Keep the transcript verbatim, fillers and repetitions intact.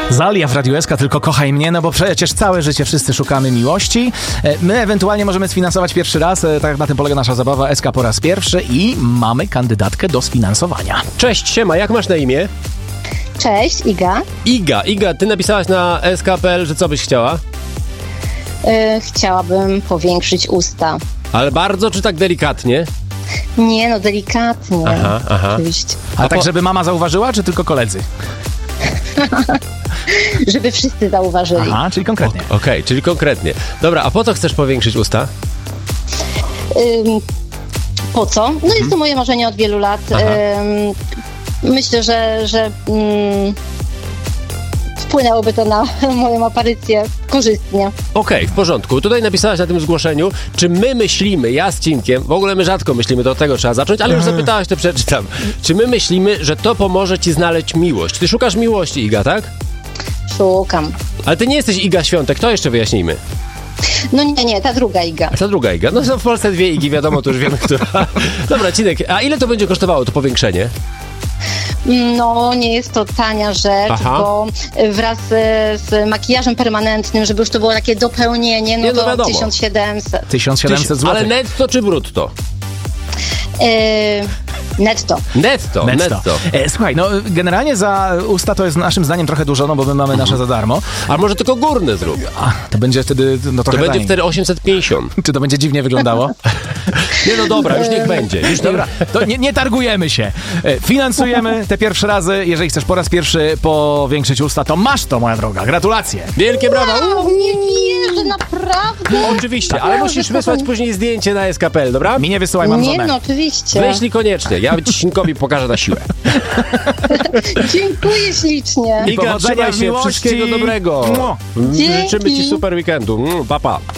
Zalia w Radiu S K, tylko kochaj mnie, no bo przecież całe życie wszyscy szukamy miłości. My ewentualnie możemy sfinansować pierwszy raz, tak jak na tym polega nasza zabawa S K po raz pierwszy i mamy kandydatkę do sfinansowania. Cześć, siema, jak masz na imię? Cześć, Iga. Iga, Iga, ty napisałaś na S K kropka P L, że co byś chciała? Yy, chciałabym powiększyć usta. Ale bardzo czy tak delikatnie? Nie, no delikatnie. Aha, aha. Oczywiście. A, A tak, po... żeby mama zauważyła, czy tylko koledzy? Żeby wszyscy zauważyli. Aha, czyli konkretnie. Okej, okay, czyli konkretnie. Dobra, a po co chcesz powiększyć usta? Ym, po co? No jest to moje marzenie od wielu lat. Ym, myślę, że, że ym, wpłynęłoby to na moją aparycję korzystnie. Okej, okay, w porządku. Tutaj napisałaś na tym zgłoszeniu, czy my myślimy, ja z Cinkiem, w ogóle my rzadko myślimy, to od tego trzeba zacząć, ale już zapytałaś, to przeczytam. Czy my myślimy, że to pomoże ci znaleźć miłość? Ty szukasz miłości, Iga, tak? Szukam. Ale ty nie jesteś Iga Świątek, to jeszcze wyjaśnijmy. No nie, nie, ta druga Iga. A ta druga Iga? No są w Polsce dwie Igi, wiadomo, to już wiemy, która. Dobra, Cinek, a ile to będzie kosztowało, to powiększenie? No, nie jest to tania rzecz, Aha. bo wraz z, z makijażem permanentnym, żeby już to było takie dopełnienie, no, Nie, no to wiadomo. tysiąc siedemset. tysiąc siedemset złotych. Ale netto czy brutto? Yy, netto. Netto, netto. Netto. E, słuchaj, no generalnie za usta to jest naszym zdaniem trochę dużo, no bo my mamy nasze za darmo. A może tylko górne zrób? A, to będzie wtedy no, To trochę będzie taniej. wtedy osiemset pięćdziesiąt. Czy to będzie dziwnie wyglądało? Nie no dobra, już niech będzie. Już Dobra, to nie, nie targujemy się. E, Finansujemy te pierwsze razy. Jeżeli chcesz po raz pierwszy powiększyć usta, to masz to, moja droga. Gratulacje. Wielkie brawa! Wow, nie wierzę, naprawdę. Oczywiście, ale musisz wysłać później zdjęcie na S K kropka P L, dobra? Mi nie wysyłaj, mam Nie, żonę. no oczywiście. Wyślij koniecznie, ja Cinkowi pokażę na siłę. Dziękuję ślicznie. Iga, powodzenia trzymaj w się, miłości. wszystkiego dobrego. Mua. Życzymy Dzięki. ci super weekendu. Mm, pa, pa.